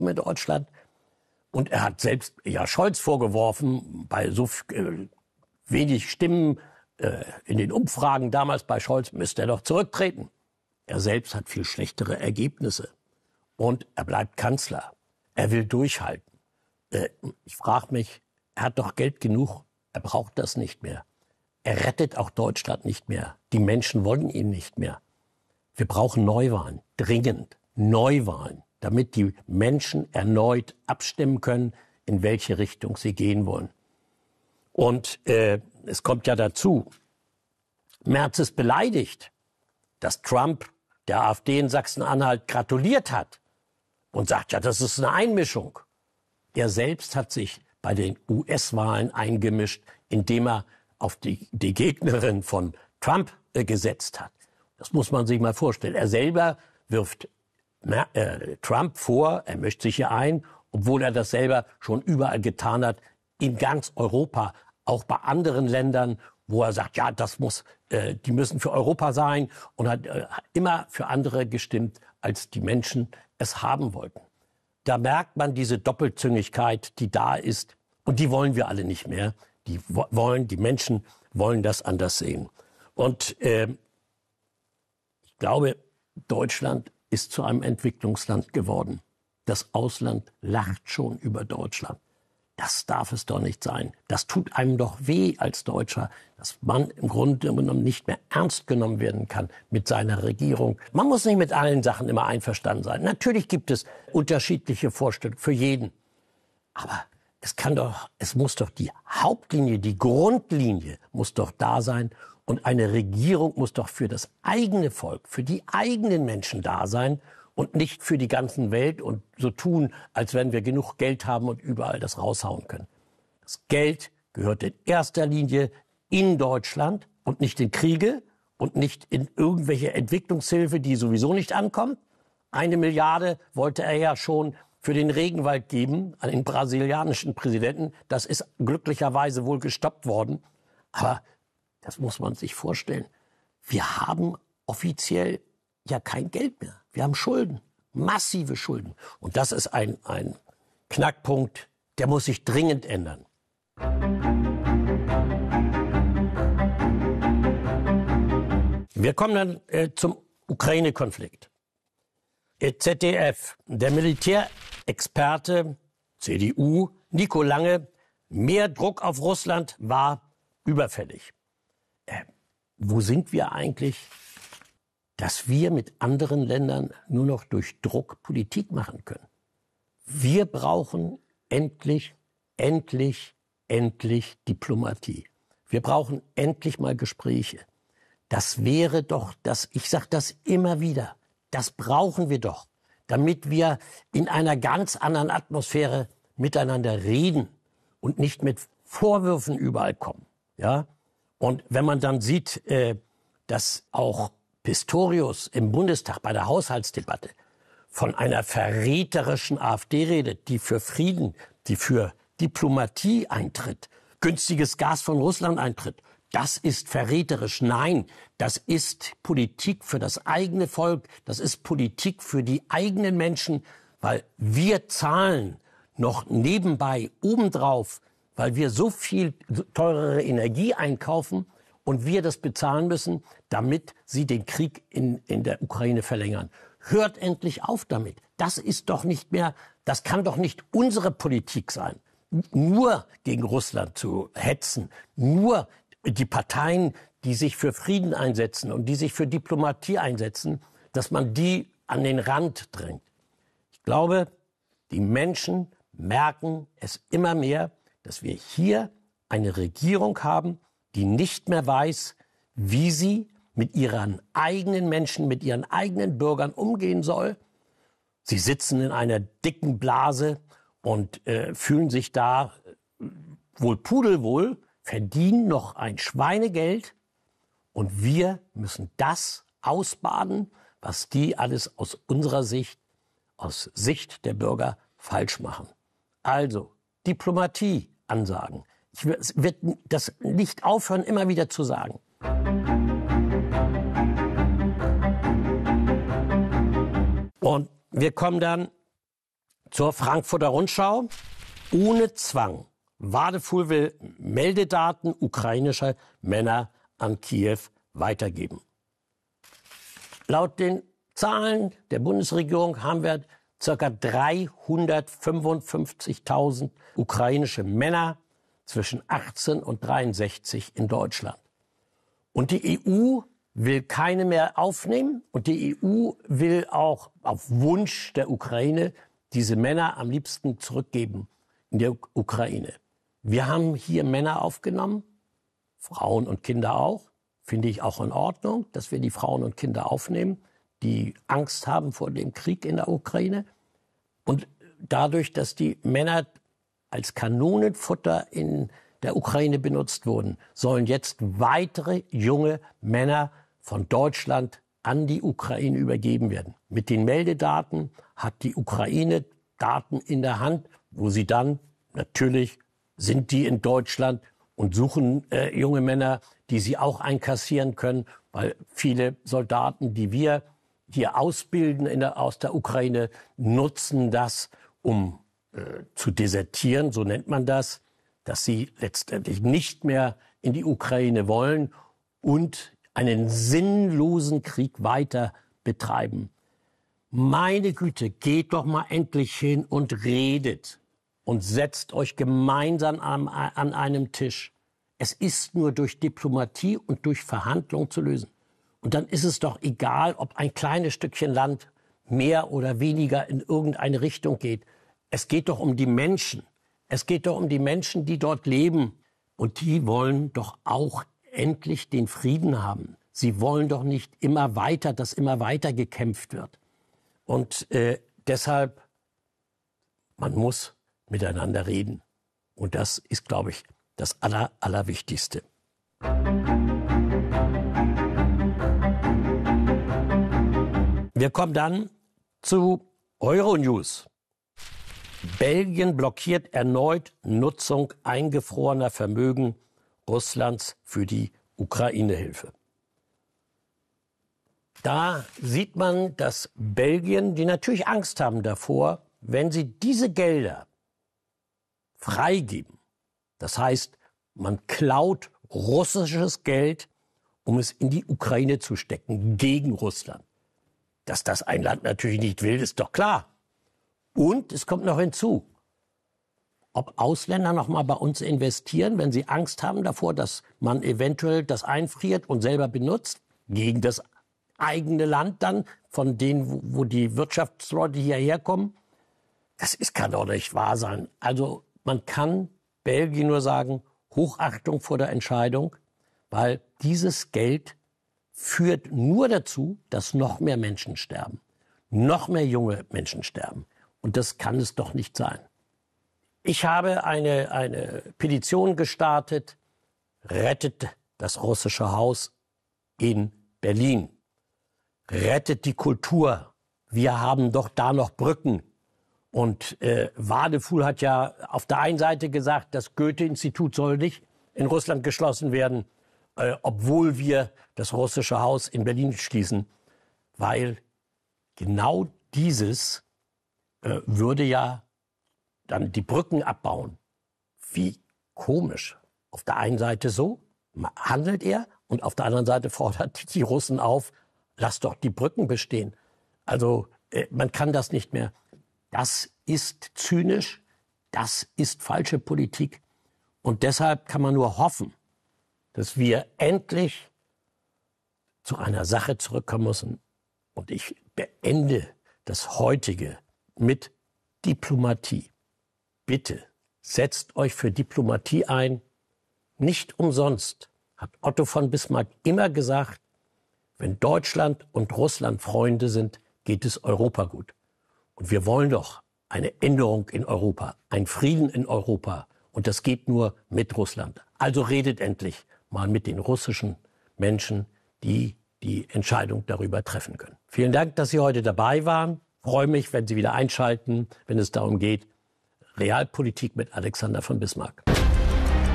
Fakten in Deutschland. Und er hat selbst Scholz vorgeworfen, bei so wenig Stimmen in den Umfragen damals bei Scholz müsste er doch zurücktreten. Er selbst hat viel schlechtere Ergebnisse. Und er bleibt Kanzler. Er will durchhalten. Ich frage mich, er hat doch Geld genug. Er braucht das nicht mehr. Er rettet auch Deutschland nicht mehr. Die Menschen wollen ihn nicht mehr. Wir brauchen Neuwahlen, dringend Neuwahlen, damit die Menschen erneut abstimmen können, in welche Richtung sie gehen wollen. Und es kommt ja dazu, Merz ist beleidigt, dass Trump der AfD in Sachsen-Anhalt gratuliert hat und sagt, ja, das ist eine Einmischung. Er selbst hat sich bei den US-Wahlen eingemischt, indem er auf die Gegnerin von Trump gesetzt hat. Das muss man sich mal vorstellen. Er selber wirft Trump vor, er mischt sich hier ein, obwohl er das selber schon überall getan hat, in ganz Europa, auch bei anderen Ländern, wo er sagt, ja, die müssen für Europa sein, und hat immer für andere gestimmt, als die Menschen es haben wollten. Da merkt man diese Doppelzüngigkeit, die da ist, und die wollen wir alle nicht mehr. Die Menschen wollen das anders sehen. Und ich glaube, Deutschland ist zu einem Entwicklungsland geworden. Das Ausland lacht schon über Deutschland. Das darf es doch nicht sein. Das tut einem doch weh als Deutscher, dass man im Grunde genommen nicht mehr ernst genommen werden kann mit seiner Regierung. Man muss nicht mit allen Sachen immer einverstanden sein. Natürlich gibt es unterschiedliche Vorstellungen für jeden. Aber es muss doch die Hauptlinie, die Grundlinie muss doch da sein. Und eine Regierung muss doch für das eigene Volk, für die eigenen Menschen da sein und nicht für die ganze Welt und so tun, als wenn wir genug Geld haben und überall das raushauen können. Das Geld gehört in erster Linie in Deutschland und nicht in Kriege und nicht in irgendwelche Entwicklungshilfe, die sowieso nicht ankommt. 1 Milliarde wollte er ja schon für den Regenwald geben an den brasilianischen Präsidenten. Das ist glücklicherweise wohl gestoppt worden. Aber das muss man sich vorstellen. Wir haben offiziell ja kein Geld mehr. Wir haben Schulden, massive Schulden. Und das ist ein Knackpunkt, der muss sich dringend ändern. Wir kommen dann zum Ukraine-Konflikt. ZDF, der Militärexperte, CDU, Nico Lange, mehr Druck auf Russland war überfällig. Wo sind wir eigentlich, dass wir mit anderen Ländern nur noch durch Druck Politik machen können? Wir brauchen endlich Diplomatie. Wir brauchen endlich mal Gespräche. Das wäre doch ich sage das immer wieder, das brauchen wir doch, damit wir in einer ganz anderen Atmosphäre miteinander reden und nicht mit Vorwürfen überall kommen. Ja? Und wenn man dann sieht, dass auch Pistorius im Bundestag bei der Haushaltsdebatte von einer verräterischen AfD redet, die für Frieden, die für Diplomatie eintritt, günstiges Gas von Russland eintritt, das ist verräterisch. Nein, das ist Politik für das eigene Volk, das ist Politik für die eigenen Menschen, weil wir zahlen noch nebenbei obendrauf, weil wir so viel teurere Energie einkaufen und wir das bezahlen müssen, damit sie den Krieg in der Ukraine verlängern. Hört endlich auf damit. Das ist doch nicht mehr, das kann doch nicht unsere Politik sein. Nur gegen Russland zu hetzen, nur die Parteien, die sich für Frieden einsetzen und die sich für Diplomatie einsetzen, dass man die an den Rand drängt. Ich glaube, die Menschen merken es immer mehr, dass wir hier eine Regierung haben, die nicht mehr weiß, wie sie mit ihren eigenen Menschen, mit ihren eigenen Bürgern umgehen soll. Sie sitzen in einer dicken Blase und fühlen sich da wohl pudelwohl, verdienen noch ein Schweinegeld. Und wir müssen das ausbaden, was die alles aus unserer Sicht, aus Sicht der Bürger falsch machen. Also Diplomatie ansagen. Ich werde das nicht aufhören, immer wieder zu sagen. Und wir kommen dann Zur Frankfurter Rundschau. Ohne Zwang. Wadefuhl will Meldedaten ukrainischer Männer an Kiew weitergeben. Laut den Zahlen der Bundesregierung haben wir ca. 355.000 ukrainische Männer zwischen 18 und 63 in Deutschland. Und die EU will keine mehr aufnehmen und die EU will auch auf Wunsch der Ukraine diese Männer am liebsten zurückgeben in der Ukraine. Wir haben hier Männer aufgenommen, Frauen und Kinder auch. Finde ich auch in Ordnung, dass wir die Frauen und Kinder aufnehmen, die Angst haben vor dem Krieg in der Ukraine. Und dadurch, dass die Männer als Kanonenfutter in der Ukraine benutzt wurden, sollen jetzt weitere junge Männer von Deutschland an die Ukraine übergeben werden. Mit den Meldedaten hat die Ukraine Daten in der Hand, wo sie dann, natürlich sind die in Deutschland und suchen junge Männer, die sie auch einkassieren können, weil viele Soldaten, die wir hier ausbilden aus der Ukraine, nutzen das, um zu desertieren, so nennt man das, dass sie letztendlich nicht mehr in die Ukraine wollen und einen sinnlosen Krieg weiter betreiben. Meine Güte, geht doch mal endlich hin und redet und setzt euch gemeinsam an einem Tisch. Es ist nur durch Diplomatie und durch Verhandlung zu lösen. Und dann ist es doch egal, ob ein kleines Stückchen Land mehr oder weniger in irgendeine Richtung geht. Es geht doch um die Menschen. Es geht doch um die Menschen, die dort leben. Und die wollen doch auch endlich den Frieden haben. Sie wollen doch nicht immer weiter, dass immer weiter gekämpft wird. Und deshalb, man muss miteinander reden. Und das ist, glaube ich, das Allerwichtigste. Wir kommen dann zu Euronews. Belgien blockiert erneut Nutzung eingefrorener Vermögen Russlands für die Ukraine-Hilfe. Da sieht man, dass Belgien, die natürlich Angst haben davor, wenn sie diese Gelder freigeben, das heißt, man klaut russisches Geld, um es in die Ukraine zu stecken, gegen Russland. Dass das ein Land natürlich nicht will, ist doch klar. Und es kommt noch hinzu, ob Ausländer noch mal bei uns investieren, wenn sie Angst haben davor, dass man eventuell das einfriert und selber benutzt, gegen das eigene Land dann, von denen, wo die Wirtschaftsleute hierher kommen. Kann doch nicht wahr sein. Also man kann Belgien nur sagen, Hochachtung vor der Entscheidung, weil dieses Geld führt nur dazu, dass noch mehr Menschen sterben. Noch mehr junge Menschen sterben. Und das kann es doch nicht sein. Ich habe eine Petition gestartet, rettet das russische Haus in Berlin. Rettet die Kultur. Wir haben doch da noch Brücken. Und Wadefuhl hat ja auf der einen Seite gesagt, das Goethe-Institut soll nicht in Russland geschlossen werden, obwohl wir das russische Haus in Berlin schließen. Weil genau dieses würde ja dann die Brücken abbauen. Wie komisch. Auf der einen Seite so handelt er und auf der anderen Seite fordert die Russen auf, lasst doch die Brücken bestehen. Also man kann das nicht mehr. Das ist zynisch, das ist falsche Politik. Und deshalb kann man nur hoffen, dass wir endlich zu einer Sache zurückkommen müssen. Und ich beende das heutige mit Diplomatie. Bitte setzt euch für Diplomatie ein. Nicht umsonst hat Otto von Bismarck immer gesagt, wenn Deutschland und Russland Freunde sind, geht es Europa gut. Und wir wollen doch eine Änderung in Europa, einen Frieden in Europa. Und das geht nur mit Russland. Also redet endlich mal mit den russischen Menschen, die die Entscheidung darüber treffen können. Vielen Dank, dass Sie heute dabei waren. Ich freue mich, wenn Sie wieder einschalten, wenn es darum geht, Realpolitik mit Alexander von Bismarck.